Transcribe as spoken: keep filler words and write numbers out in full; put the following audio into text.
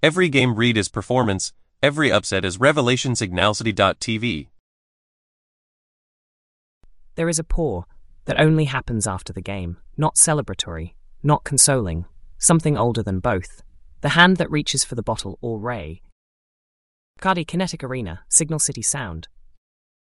Every game read is performance, every upset is revelation. Signalcity dot T V. There is a pour that only happens after the game, not celebratory, not consoling, something older than both. The hand that reaches for the bottle or ray. Cardi Kinetic Arena, Signal City Sound.